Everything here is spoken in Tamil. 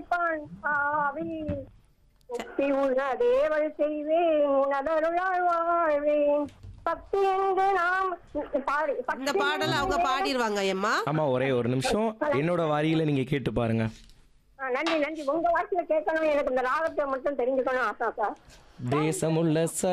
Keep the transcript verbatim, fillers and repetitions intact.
நினைப்பான் ஆவி முக்தி உள்ள தேவள் செய்வேன் உனதருளால் வாழ்வேன் பக்தி என்று நாம் பாடி இந்த பாடல அவங்க பாடிடுவாங்க அம்மா. ஆமா, ஒரே ஒரு நிமிஷம் என்னோட வாரியில நீங்க கேட்டு பாருங்க. ஆ, நன்றி நன்றி. உங்க வார்த்தையில கேட்கணும், எனக்கு இந்த ராகத்தை மட்டும் தெரிஞ்சுக்கணும் ஆசை சார். தேசமுள்ள